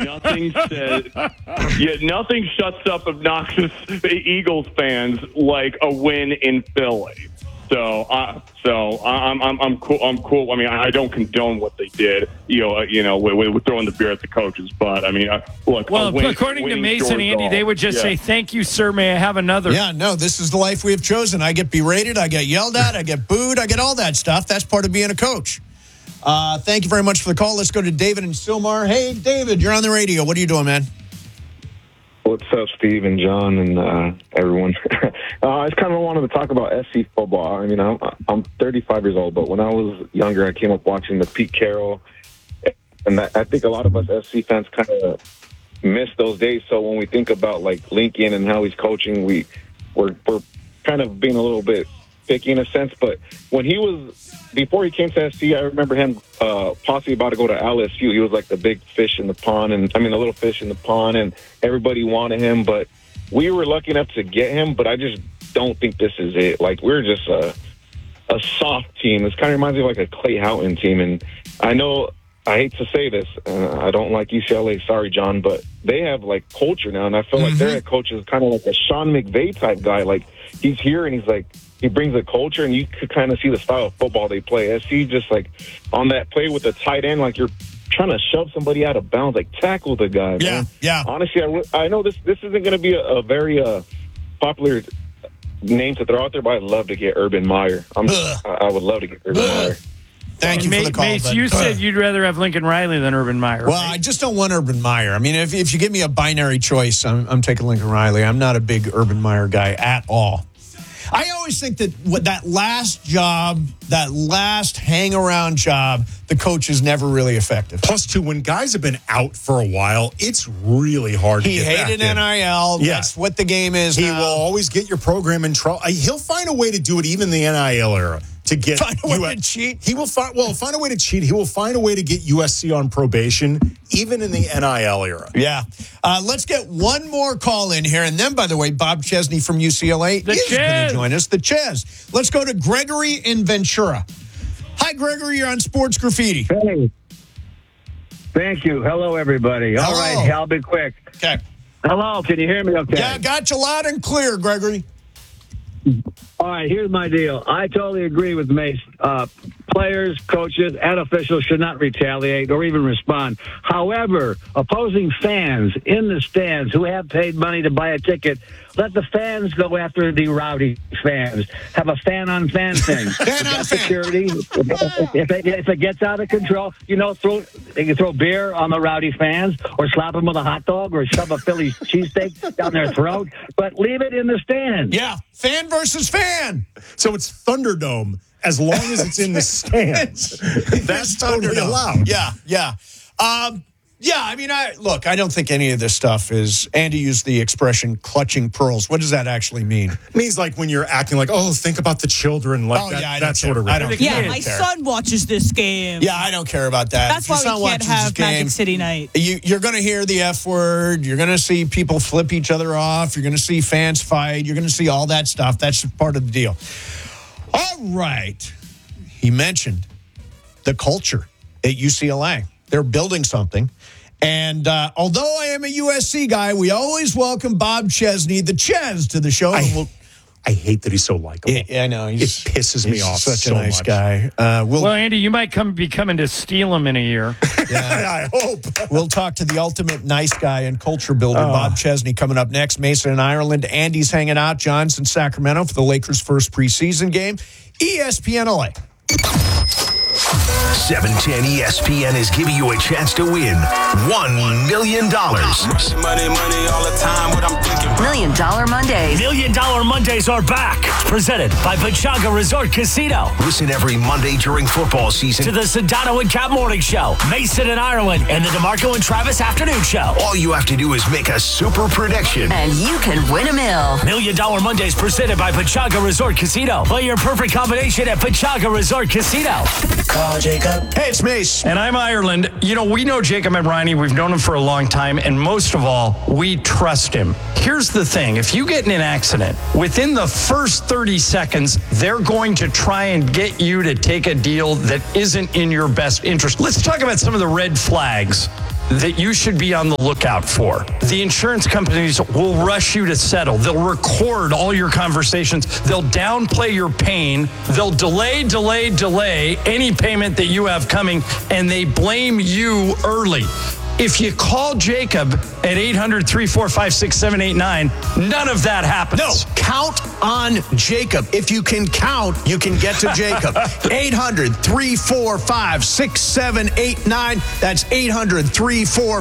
nothing shuts up obnoxious Eagles fans like a win in Philly. So I'm cool. I'm cool. I mean, I don't condone what they did. With throwing the beer at the coach's butt. I mean, look. Well, according to Mason, Andy, they would just say, "Thank you, sir. May I have another?" Yeah, no. This is the life we have chosen. I get berated. I get yelled at. I get booed. I get all that stuff. That's part of being a coach. Thank you very much for the call. Let's go to David in Sylmar. Hey, David, you're on the radio. What are you doing, man? What's up, Steve and John and everyone? I just kind of wanted to talk about SC football. I mean, I'm 35 years old, but when I was younger, I came up watching the Pete Carroll, and I think a lot of us SC fans kind of miss those days. So when we think about like Lincoln and how he's coaching, we're kind of being a little bit picky in a sense. But when before he came to SC, I remember him possibly about to go to LSU. He was like the big fish in the pond, the little fish in the pond, and everybody wanted him. But we were lucky enough to get him, but I just don't think this is it. Like, we're just a soft team. This kind of reminds me of like a Clay Houghton team. And I know, I hate to say this, I don't like UCLA, sorry, John, but they have like culture now. And I feel like their head coach is kind of like a Sean McVay type guy. Like, he's here and he's like, he brings a culture, and you could kind of see the style of football they play. SC just like on that play with the tight end, like you're trying to shove somebody out of bounds, like tackle the guy. Yeah, man. yeah. Honestly, I know this isn't going to be a very popular name to throw out there, but I'd love to get Urban Meyer. I would love to get Urban Meyer. Thank you for the call. Mace, you said you'd rather have Lincoln Riley than Urban Meyer. Well, right? I just don't want Urban Meyer. I mean, if you give me a binary choice, I'm taking Lincoln Riley. I'm not a big Urban Meyer guy at all. I always think that last job, that last hang-around job, the coach is never really effective. Plus, too, when guys have been out for a while, it's really hard to get back in. He hated NIL. Yeah. That's what the game is He now. will always get your program in trouble. He'll find a way to do it, even in the NIL era. To get Find a way to cheat? He will find a way to cheat. He will find a way to get USC on probation, even in the NIL era. Yeah. Let's get one more call in here. And then, by the way, Bob Chesney from UCLA is going to join us. The Ches. Let's go to Gregory in Ventura. Hi, Gregory. You're on Sports Graffiti. Hey. Thank you. Hello, everybody. Hello. All right. I'll be quick. Okay. Hello. Can you hear me okay? Yeah, got you loud and clear, Gregory. All right, here's my deal. I totally agree with Mace. Players, coaches, and officials should not retaliate or even respond. However, opposing fans in the stands who have paid money to buy a ticket, let the fans go after the rowdy fans. Have a fan-on-fan thing. Security. If it gets out of control, they can throw beer on the rowdy fans or slap them with a hot dog or shove a Philly cheesesteak down their throat, but leave it in the stands. Yeah, fan versus fan. So it's Thunderdome as long as it's in the stands. That's totally allowed. Yeah. I mean, I don't think any of this stuff is, Andy used the expression clutching pearls. What does that actually mean? It means like when you're acting like, think about the children. Like that sort of I don't Yeah, my son watches this game. Yeah, I don't care about that. That's why we can't have Magic City night. You're going to hear the F word. You're going to see people flip each other off. You're going to see fans fight. You're going to see all that stuff. That's part of the deal. All right. He mentioned the culture at UCLA. They're building something. And although I am a USC guy, we always welcome Bob Chesney, the Ches, to the show. I hate that he's so likable. I know. It pisses me off such so a nice much. guy. Well, Andy, you might be coming to steal him in a year. Yeah, I hope. We'll talk to the ultimate nice guy and culture builder, Bob Chesney, coming up next. Mason in Ireland. Andy's hanging out. John's in Sacramento for the Lakers' first preseason game. ESPN LA. 710 ESPN is giving you a chance to win $1 million. Money all the time. What I'm thinking. $1 Million Mondays. $1 Million Mondays are back. Presented by Pechanga Resort Casino. Listen every Monday during football season to the Sedano and Cap Morning Show, Mason and Ireland, and the DeMarco and Travis Afternoon Show. All you have to do is make a super prediction, and you can win $1 million. $1 Million Mondays presented by Pechanga Resort Casino. Play your perfect combination at Pechanga Resort Casino. Call Jacob. Hey, it's Mace. And I'm Ireland. We know Jacob Ebrani. We've known him for a long time. And most of all, we trust him. Here's the thing. If you get in an accident, within the first 30 seconds, they're going to try and get you to take a deal that isn't in your best interest. Let's talk about some of the red flags that you should be on the lookout for. The insurance companies will rush you to settle. They'll record all your conversations. They'll downplay your pain. They'll delay any payment that you have coming, and they blame you early. If you call Jacob at 800-345-6789, none of that happens. No, count on Jacob. If you can count, you can get to Jacob. 800-345-6789. That's 800-345